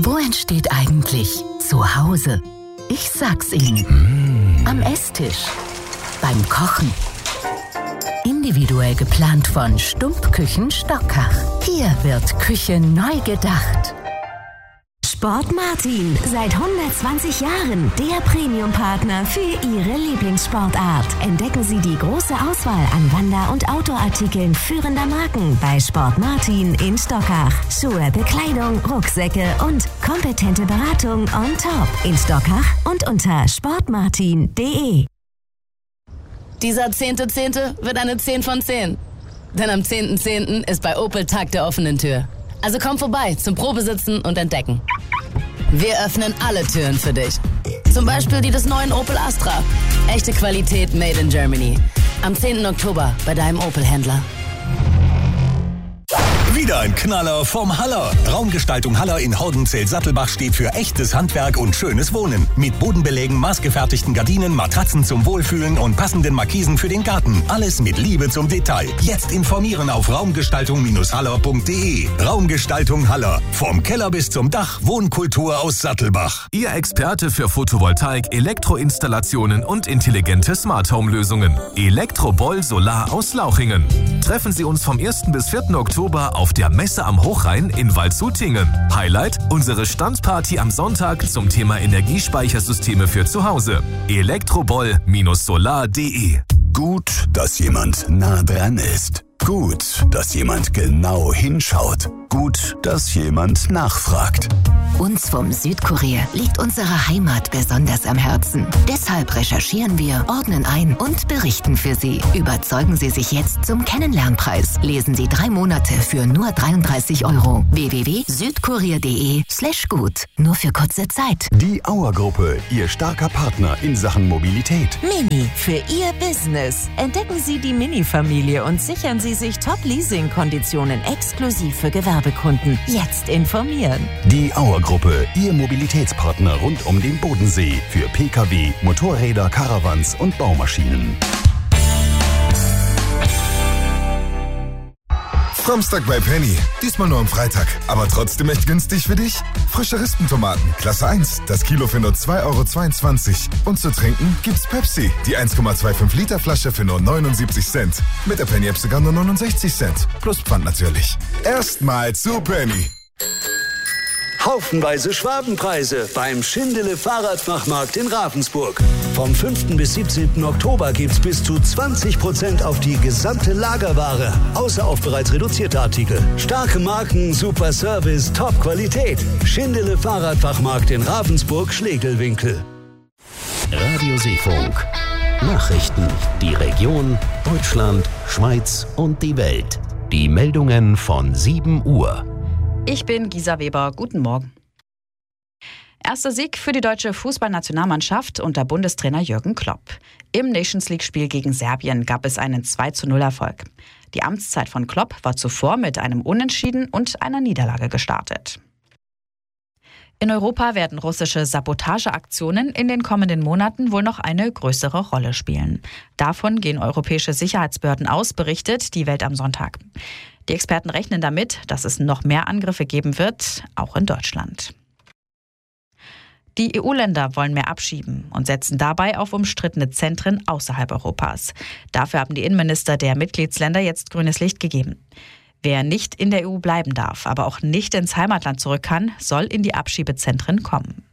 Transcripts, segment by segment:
Wo entsteht eigentlich Zuhause? Ich sag's Ihnen. Am Esstisch. Beim Kochen. Individuell geplant von Stumpf-Küchen Stockach. Hier wird Küche neu gedacht. Sport Martin, seit 120 Jahren der Premium-Partner für Ihre Lieblingssportart. Entdecken Sie die große Auswahl an Wander- und Outdoor-Artikeln führender Marken bei Sport Martin in Stockach. Schuhe, Bekleidung, Rucksäcke und kompetente Beratung on top in Stockach und unter sportmartin.de. Dieser 10.10. wird eine 10 von 10. Denn am 10.10. ist bei Opel Tag der offenen Tür. Also komm vorbei zum Probesitzen und Entdecken. Wir öffnen alle Türen für dich. Zum Beispiel die des neuen Opel Astra. Echte Qualität made in Germany. Am 10. Oktober bei deinem Opel-Händler. Wieder ein Knaller vom Haller. Raumgestaltung Haller in Hordenzell-Sattelbach steht für echtes Handwerk und schönes Wohnen. Mit Bodenbelägen, maßgefertigten Gardinen, Matratzen zum Wohlfühlen und passenden Markisen für den Garten. Alles mit Liebe zum Detail. Jetzt informieren auf raumgestaltung-haller.de. Raumgestaltung Haller. Vom Keller bis zum Dach. Wohnkultur aus Sattelbach. Ihr Experte für Photovoltaik, Elektroinstallationen und intelligente Smart-Home-Lösungen. Elektroboll Solar aus Lauchingen. Treffen Sie uns vom 1. bis 4. Oktober auf der Messe am Hochrhein in Waldshutingen. Highlight: unsere Standparty am Sonntag zum Thema Energiespeichersysteme für zu Hause. Elektroboll-solar.de. Gut, dass jemand nah dran ist. Gut, dass jemand genau hinschaut. Gut, dass jemand nachfragt. Uns vom Südkurier liegt unsere Heimat besonders am Herzen. Deshalb recherchieren wir, ordnen ein und berichten für Sie. Überzeugen Sie sich jetzt zum Kennenlernpreis. Lesen Sie 3 Monate für nur 33 €. www.südkurier.de/gut. Nur für kurze Zeit. Die Auer-Gruppe, Ihr starker Partner in Sachen Mobilität. Mini für Ihr Business. Entdecken Sie die Mini-Familie und sichern Sie sich Top-Leasing-Konditionen exklusiv für Gewerbekunden. Jetzt informieren. Die Auer-Gruppe, Ihr Mobilitätspartner rund um den Bodensee für Pkw, Motorräder, Caravans und Baumaschinen. Samstag bei Penny. Diesmal nur am Freitag. Aber trotzdem echt günstig für dich? Frische Rispentomaten, Klasse 1. Das Kilo für nur 2,22 €. Und zu trinken gibt's Pepsi. Die 1,25 Liter Flasche für nur 79 Cent. Mit der Penny-App sogar nur 69 Cent. Plus Pfand natürlich. Erstmal zu Penny. Haufenweise Schwabenpreise beim Schindele Fahrradfachmarkt in Ravensburg. Vom 5. bis 17. Oktober gibt's bis zu 20% auf die gesamte Lagerware. Außer auf bereits reduzierte Artikel. Starke Marken, super Service, Top-Qualität. Schindele Fahrradfachmarkt in Ravensburg-Schlegelwinkel. Radio Seefunk. Nachrichten, die Region, Deutschland, Schweiz und die Welt. Die Meldungen von 7 Uhr. Ich bin Gisa Weber. Guten Morgen. Erster Sieg für die deutsche Fußballnationalmannschaft unter Bundestrainer Jürgen Klopp. Im Nations-League-Spiel gegen Serbien gab es einen 2:0-Erfolg. Die Amtszeit von Klopp war zuvor mit einem Unentschieden und einer Niederlage gestartet. In Europa werden russische Sabotageaktionen in den kommenden Monaten wohl noch eine größere Rolle spielen. Davon gehen europäische Sicherheitsbehörden aus, berichtet die Welt am Sonntag. Die Experten rechnen damit, dass es noch mehr Angriffe geben wird, auch in Deutschland. Die EU-Länder wollen mehr abschieben und setzen dabei auf umstrittene Zentren außerhalb Europas. Dafür haben die Innenminister der Mitgliedsländer jetzt grünes Licht gegeben. Wer nicht in der EU bleiben darf, aber auch nicht ins Heimatland zurück kann, soll in die Abschiebezentren kommen.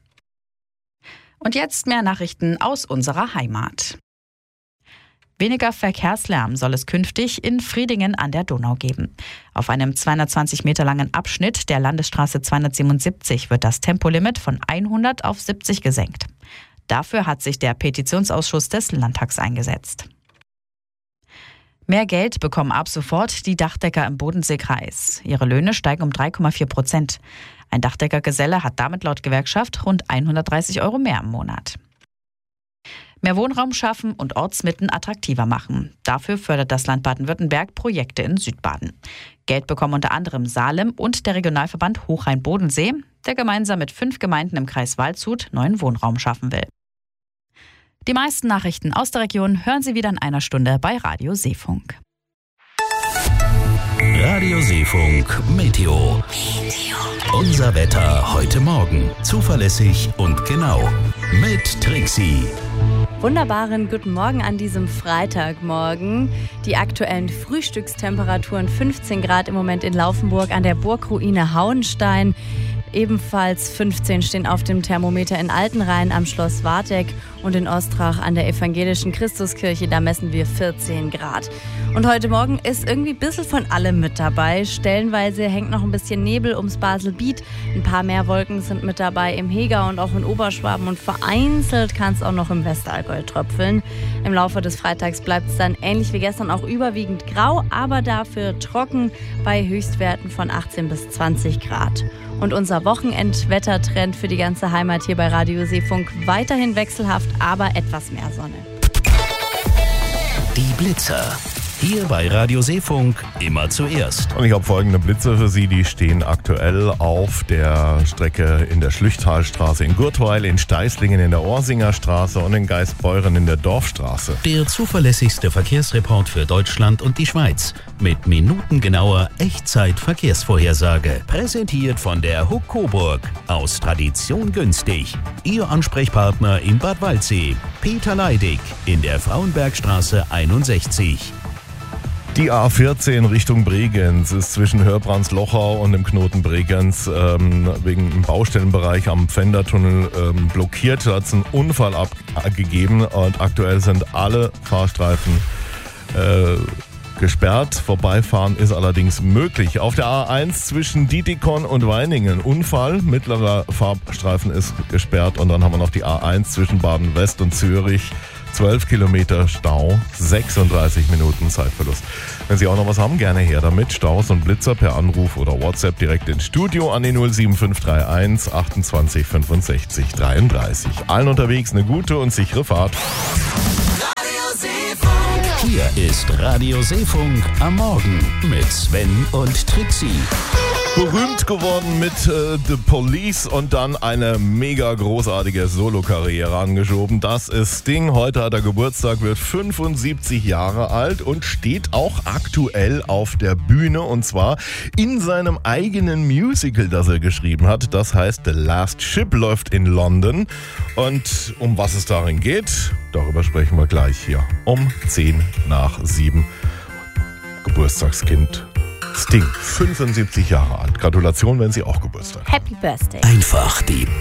Und jetzt mehr Nachrichten aus unserer Heimat. Weniger Verkehrslärm soll es künftig in Fridingen an der Donau geben. Auf einem 220 Meter langen Abschnitt der Landesstraße 277 wird das Tempolimit von 100 auf 70 gesenkt. Dafür hat sich der Petitionsausschuss des Landtags eingesetzt. Mehr Geld bekommen ab sofort die Dachdecker im Bodenseekreis. Ihre Löhne steigen um 3,4%. Ein Dachdeckergeselle hat damit laut Gewerkschaft rund 130 € mehr im Monat. Mehr Wohnraum schaffen und Ortsmitten attraktiver machen. Dafür fördert das Land Baden-Württemberg Projekte in Südbaden. Geld bekommen unter anderem Salem und der Regionalverband Hochrhein-Bodensee, der gemeinsam mit 5 Gemeinden im Kreis Waldshut neuen Wohnraum schaffen will. Die meisten Nachrichten aus der Region hören Sie wieder in einer Stunde bei Radio Seefunk. Radio Seefunk Meteo. Unser Unser Wetter heute Morgen. Zuverlässig und genau. Mit Trixie. Wunderbaren guten Morgen an diesem Freitagmorgen. Die aktuellen Frühstückstemperaturen 15 Grad im Moment in Laufenburg an der Burgruine Hauenstein. Ebenfalls 15 stehen auf dem Thermometer in Altenrhein am Schloss Warteck und in Ostrach an der evangelischen Christuskirche, da messen wir 14 Grad. Und heute Morgen ist irgendwie ein bisschen von allem mit dabei. Stellenweise hängt noch ein bisschen Nebel ums Baselbiet. Ein paar mehr Wolken sind mit dabei im Hegau und auch in Oberschwaben. Und vereinzelt kann es auch noch im Westallgäu tröpfeln. Im Laufe des Freitags bleibt es dann ähnlich wie gestern auch überwiegend grau, aber dafür trocken bei Höchstwerten von 18 bis 20 Grad. Und unser Wochenendwettertrend für die ganze Heimat hier bei Radio Seefunk weiterhin wechselhaft, aber etwas mehr Sonne. Die Blitzer. Hier bei Radio Seefunk immer zuerst. Und ich habe folgende Blitze für Sie, die stehen aktuell auf der Strecke in der Schlüchtalstraße in Gurtweil, in Steißlingen in der Orsinger Straße und in Geisbeuren in der Dorfstraße. Der zuverlässigste Verkehrsreport für Deutschland und die Schweiz. Mit minutengenauer Echtzeit-Verkehrsvorhersage. Präsentiert von der Huck Coburg. Aus Tradition günstig. Ihr Ansprechpartner in Bad Waldsee. Peter Leidig in der Frauenbergstraße 61. Die A14 Richtung Bregenz ist zwischen Hörbrandslochau und dem Knoten Bregenz wegen dem Baustellenbereich am Pfändertunnel blockiert. Da hat es einen Unfall gegeben und aktuell sind alle Fahrstreifen gesperrt. Vorbeifahren ist allerdings möglich. Auf der A1 zwischen Dietikon und Weiningen Unfall. Mittlerer Fahrstreifen ist gesperrt und dann haben wir noch die A1 zwischen Baden-West und Zürich. 12 Kilometer Stau, 36 Minuten Zeitverlust. Wenn Sie auch noch was haben, gerne her damit. Staus und Blitzer per Anruf oder WhatsApp direkt ins Studio an die 07531 28 65 33. Allen unterwegs eine gute und sichere Fahrt. Hier ist Radio Seefunk am Morgen mit Sven und Trixie. Berühmt geworden mit The Police und dann eine mega großartige Solokarriere angeschoben. Das ist Sting. Heute hat er Geburtstag, wird 75 Jahre alt und steht auch aktuell auf der Bühne. Und zwar in seinem eigenen Musical, das er geschrieben hat. Das heißt The Last Ship, läuft in London. Und um was es darin geht, darüber sprechen wir gleich hier um 6:10. Geburtstagskind Sting, 75 Jahre alt. Gratulation, wenn Sie auch Geburtstag haben. Happy Birthday. Einfach die